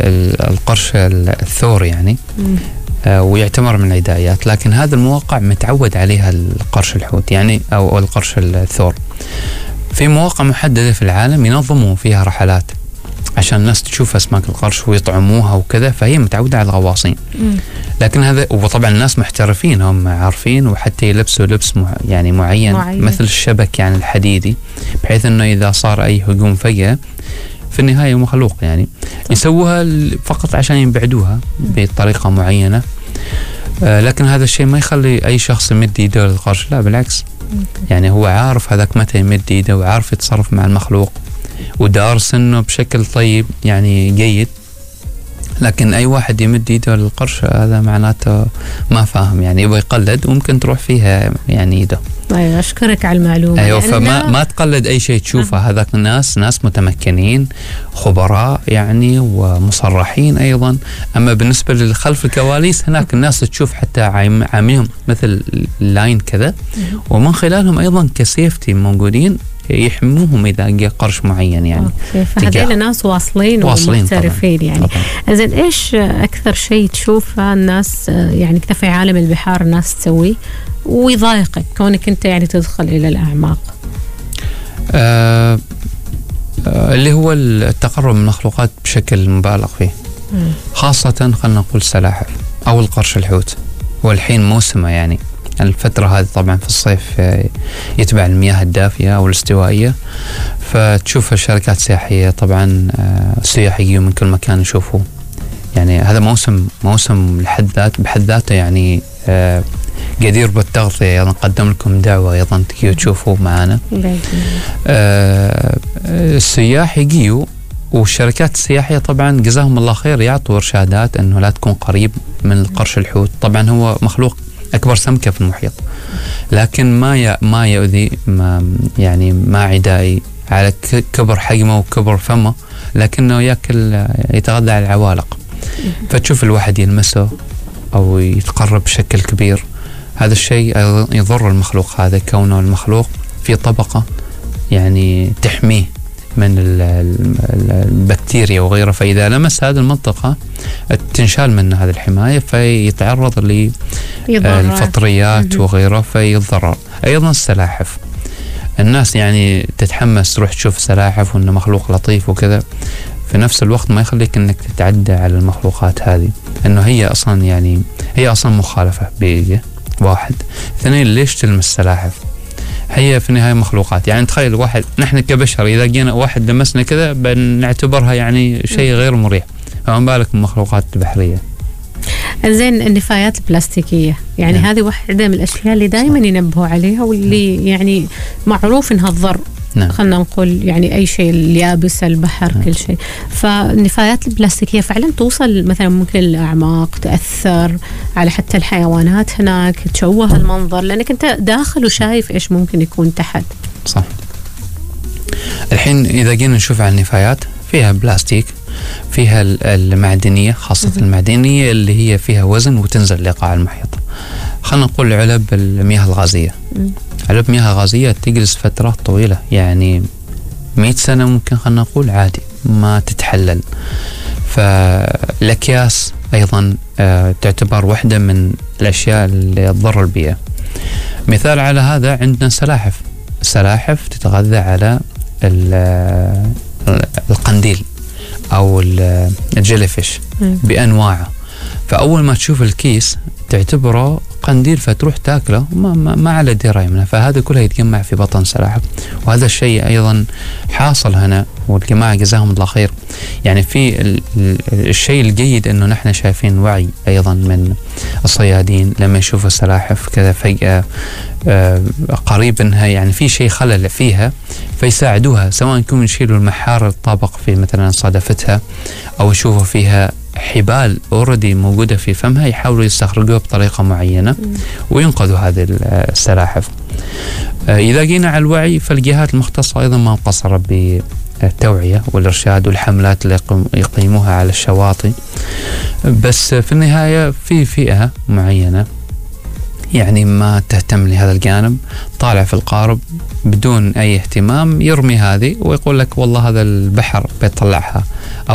القرش الثور يعني، ويعتبر من العدائيات، لكن هذا المواقع متعود عليها القرش الحوت يعني أو القرش الثور. في مواقع محددة في العالم ينظموا فيها رحلات عشان الناس تشوف أسماك القرش ويطعموها وكذا، فهي متعودة على الغواصين. لكن هذا، وطبعا الناس محترفين هم عارفين، وحتى يلبسوا لبس يعني معين مثل الشبك يعني الحديدي، بحيث أنه إذا صار أي هجوم فجأة في النهاية مخلوق يعني يسووها فقط عشان يبعدوها بطريقة معينة. لكن هذا الشيء ما يخلي أي شخص يمد يده للقرش، لا بالعكس، يعني هو عارف هذاك متى يمد يده وعارف يتصرف مع المخلوق ودارس انه بشكل طيب يعني جيد. لكن اي واحد يمد يده للقرش هذا معناته ما فاهم يعني، يبغى يقلد وممكن تروح فيها يعني يده. ايوه اشكرك على المعلومه. ايوه فما تقلد اي شيء تشوفه. هذاك الناس ناس متمكنين خبراء يعني ومصرحين ايضا. اما بالنسبه للخلف الكواليس هناك الناس تشوف حتى عاملهم مثل لاين كذا، ومن خلالهم ايضا كسيفتي موجودين يحموهم اذا جاء قرش معين يعني. فهذول ناس واصلين ومحترفين يعني. زين ايش اكثر شيء تشوفه الناس يعني كذا في عالم البحار الناس تسويه ويضايقك كونك انت يعني تدخل الى الاعماق؟ اللي هو التقرب من المخلوقات بشكل مبالغ فيه، خاصة خلنا نقول السلاحف او القرش الحوت، والحين موسمه يعني الفترة هذه طبعا في الصيف يتبع المياه الدافئة أو الاستوائية، فتشوف الشركات السياحية طبعا السياح يجوا من كل مكان يشوفوا يعني. هذا موسم بحد ذاته يعني جدير بالتغطية. نقدم لكم دعوة أيضا تجيوا تشوفوا معنا. السياح يجيوا، والشركات السياحية طبعا جزاهم الله خير يعطوا إرشادات أنه لا تكون قريب من القرش الحوت. طبعا هو مخلوق أكبر سمكة في المحيط، لكن ما يؤذي، يعني ما عدائي على كبر حجمه وكبر فمه، لكنه يتغذى على العوالق. فتشوف الواحد يلمسه أو يتقرب بشكل كبير، هذا الشيء يضر المخلوق هذا، كونه المخلوق في طبقة يعني تحميه من البكتيريا وغيرها. فإذا لمس هذه المنطقة تنشال منه هذه الحماية، فيتعرض للفطريات وغيرها فيضرر. أيضا السلاحف، الناس يعني تتحمس تروح تشوف سلاحف وإنه مخلوق لطيف وكذا، في نفس الوقت ما يخليك إنك تتعدى على المخلوقات هذه، إنه هي أصلا مخالفة بيئية. واحد، اثنين، ليش تلمس سلاحف؟ هي في النهاية مخلوقات يعني. تخيل واحد، نحن كبشر إذا جينا واحد لمسنا كذا بنعتبرها يعني شيء غير مريح، فما بالك بمخلوقات بحرية. زين النفايات البلاستيكية يعني هذه واحدة من الأشياء اللي دائما ينبهوا عليها، واللي يعني معروف إنها تضر. خلنا نقول يعني أي شيء، اليابس، البحر، كل شيء. فالنفايات البلاستيكية فعلا توصل مثلا ممكن الأعماق، تأثر على حتى الحيوانات هناك، تشوه المنظر لأنك أنت داخل وشايف إيش ممكن يكون تحت. صح. الحين إذا جينا نشوف على النفايات، فيها بلاستيك، فيها المعدنية، خاصة المعدنية اللي هي فيها وزن وتنزل لقاع المحيط. خلنا نقول علب المياه الغازية. علب مياه غازية تجلس فترات طويلة يعني 100 سنة ممكن، خلنا نقول عادي ما تتحلل. فالأكياس أيضا تعتبر واحدة من الأشياء اللي تضر البيئة. مثال على هذا عندنا السلاحف تتغذى على القنديل أو الجيليفيش بأنواعه، فأول ما تشوف الكيس تعتبره قنديل فتروح تاكله ما على دراية منه، فهذا كله يتجمع في بطن سلاحف. وهذا الشيء أيضا حاصل هنا، والجماعة جزاهم الله خير يعني. في الشيء الجيد أنه نحن شايفين وعي أيضا من الصيادين لما يشوفوا السلاحف كذا فجأة قريب أنها يعني في شيء خلل فيها، فيساعدوها، سواء يكون يشيلوا المحار الطابق في مثلا صادفتها، أو يشوفوا فيها حبال أوردي موجودة في فمها، يحاولوا يستخرجوها بطريقة معينة وينقذوا هذه السلاحف. إذا جينا على الوعي، فالجهات المختصة أيضا ما مقصرة بالتوعية والإرشاد والحملات اللي يقيموها على الشواطئ، بس في النهاية في فئة معينة يعني ما تهتم لهذا الجانب، طالع في القارب بدون أي اهتمام، يرمي هذه ويقول لك والله هذا البحر بيطلعها